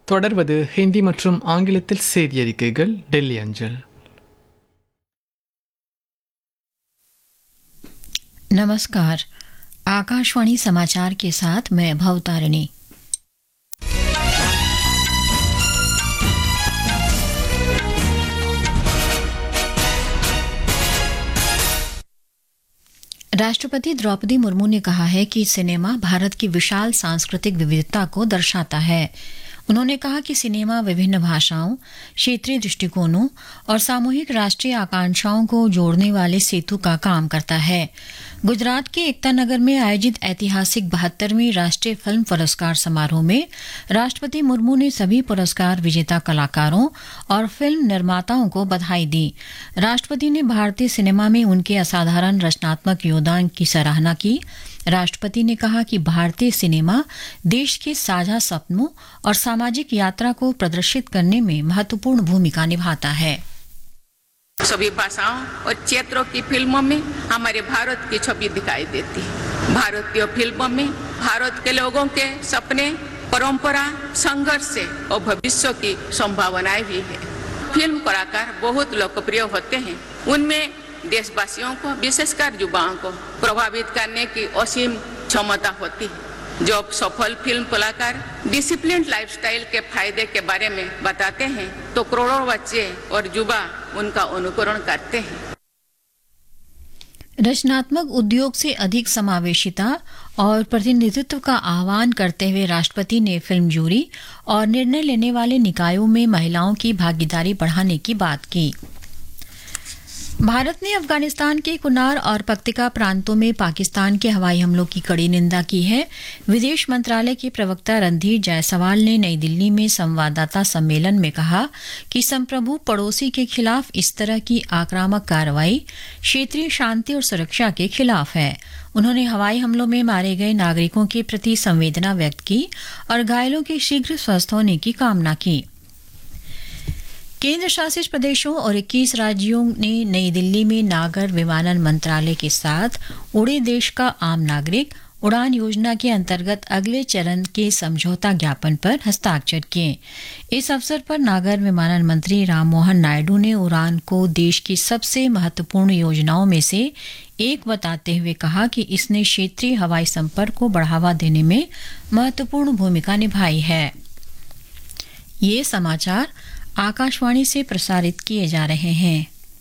தொடர்வது ஹிந்தி மற்றும் ஆங்கிலத்தில் செய்தி அறிக்கைகள் டெல்லி அஞ்சல். नमस्कार, आकाशवाणी समाचार के साथ मैं भवतारिणी। राष्ट्रपति द्रौपदी मुर्मू ने कहा है कि सिनेमा भारत की विशाल सांस्कृतिक विविधता को दर्शाता है। उन्होंने कहा कि सिनेमा विभिन्न भाषाओं, क्षेत्रीय दृष्टिकोणों और सामूहिक राष्ट्रीय आकांक्षाओं को जोड़ने वाले सेतु का काम करता है। गुजरात के एकता नगर में आयोजित ऐतिहासिक 72वें राष्ट्रीय फिल्म पुरस्कार समारोह में राष्ट्रपति मुर्मू ने सभी पुरस्कार विजेता कलाकारों और फिल्म निर्माताओं को बधाई दी। राष्ट्रपति ने भारतीय सिनेमा में उनके असाधारण रचनात्मक योगदान की सराहना की। राष्ट्रपति ने कहा कि भारतीय सिनेमा देश के साझा सपनों और सामाजिक यात्रा को प्रदर्शित करने में महत्वपूर्ण भूमिका निभाता है। सभी भाषाओं और क्षेत्रों की फिल्मों में हमारे भारत की छवि दिखाई देती है। भारतीय फिल्मों में भारत के लोगों के सपने, परंपरा, संघर्ष और भविष्य की संभावनाएं भी है। फिल्म कलाकार बहुत लोकप्रिय होते हैं। उनमें देशवासियों को, विशेषकर युवाओं को प्रभावित करने की असीम क्षमता होती है। जब सफल फिल्म कलाकार डिसिप्लिन लाइफस्टाइल के फायदे के बारे में बताते हैं तो करोड़ों बच्चे और युवा उनका अनुकरण करते हैं। रचनात्मक उद्योग से अधिक समावेशिता और प्रतिनिधित्व का आह्वान करते हुए राष्ट्रपति ने फिल्म जूरी और निर्णय लेने वाले निकायों में महिलाओं की भागीदारी बढ़ाने की बात की। भारत ने अफगानिस्तान के कुनार और पक्तिका प्रांतों में पाकिस्तान के हवाई हमलों की कड़ी निंदा की है। विदेश मंत्रालय के प्रवक्ता रणधीर जायसवाल ने नई दिल्ली में संवाददाता सम्मेलन में कहा कि संप्रभु पड़ोसी के खिलाफ इस तरह की आक्रामक कार्रवाई क्षेत्रीय शांति और सुरक्षा के खिलाफ है। उन्होंने हवाई हमलों में मारे गए नागरिकों के प्रति संवेदना व्यक्त की और घायलों के शीघ्र स्वस्थ होने की कामना की। केंद्र शासित प्रदेशों और 21 राज्यों ने नई दिल्ली में नागर विमानन मंत्रालय के साथ उड़े देश का आम नागरिक उड़ान योजना के अंतर्गत अगले चरण के समझौता ज्ञापन पर हस्ताक्षर किए। इस अवसर पर नागर विमानन मंत्री राममोहन नायडू ने उड़ान को देश की सबसे महत्वपूर्ण योजनाओं में से एक बताते हुए कहा कि इसने क्षेत्रीय हवाई संपर्क को बढ़ावा देने में महत्वपूर्ण भूमिका निभाई है। ये समाचार आकाशवाणी से प्रसारित किए जा रहे हैं।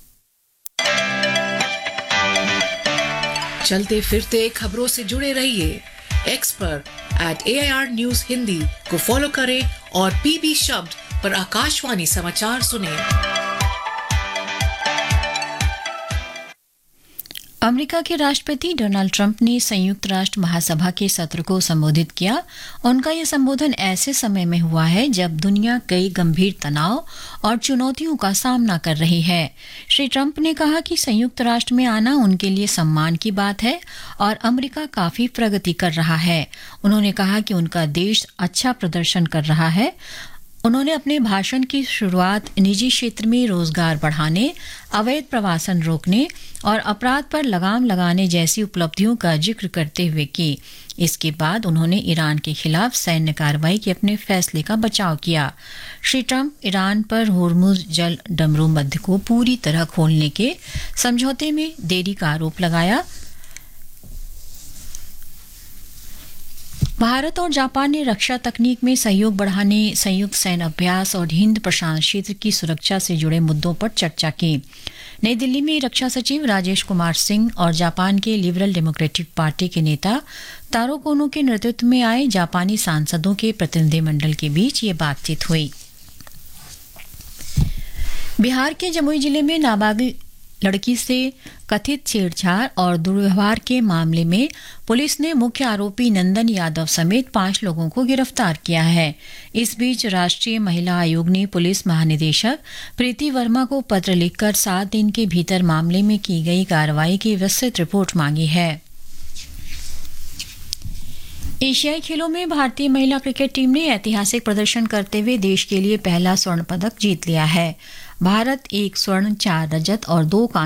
चलते फिरते खबरों से जुड़े रहिए। एक्स पर @AIR News हिंदी को फॉलो करें और PB शब्द पर आकाशवाणी समाचार सुनें। अमेरिका के राष्ट्रपति डोनाल्ड ट्रंप ने संयुक्त राष्ट्र महासभा के सत्र को संबोधित किया। उनका यह संबोधन ऐसे समय में हुआ है जब दुनिया कई गंभीर तनाव और चुनौतियों का सामना कर रही है। श्री ट्रंप ने कहा कि संयुक्त राष्ट्र में आना उनके लिए सम्मान की बात है और अमेरिका काफी प्रगति कर रहा है। उन्होंने कहा कि उनका देश अच्छा प्रदर्शन कर रहा है। उन्होंने अपने भाषण की शुरुआत निजी क्षेत्र में रोजगार बढ़ाने, अवैध प्रवासन रोकने और अपराध पर लगाम लगाने जैसी उपलब्धियों का जिक्र करते हुए की। इसके बाद उन्होंने ईरान के खिलाफ सैन्य कार्रवाई के अपने फैसले का बचाव किया। श्री ट्रंप ईरान पर होर्मुज जल डमरू मध्य को पूरी तरह खोलने के समझौते में देरी का आरोप लगाया। भारत और जापान ने रक्षा तकनीक में सहयोग बढ़ाने, संयुक्त सैन्य अभ्यास और हिंद प्रशांत क्षेत्र की सुरक्षा से जुड़े मुद्दों पर चर्चा की। नई दिल्ली में रक्षा सचिव राजेश कुमार सिंह और जापान के लिबरल डेमोक्रेटिक पार्टी के नेता तारो कोनो के नेतृत्व में आए जापानी सांसदों के प्रतिनिधिमंडल के बीच ये बातचीत हुई। बिहार के जमुई जिले में नाबालिग लड़की से कथित छेड़छाड़ और दुर्व्यवहार के मामले में पुलिस ने मुख्य आरोपी नंदन यादव समेत 5 लोगों को गिरफ्तार किया है। इस बीच राष्ट्रीय महिला आयोग ने पुलिस महानिदेशक प्रीति वर्मा को पत्र लिखकर 7 दिन के भीतर मामले में की गई कार्रवाई की विस्तृत रिपोर्ट मांगी है। एशियाई खेलों में भारतीय महिला क्रिकेट टीम ने ऐतिहासिक प्रदर्शन करते हुए देश के लिए पहला स्वर्ण पदक जीत लिया है। भारत 1 स्वर्ण, 4 रजत और 2 कांस्य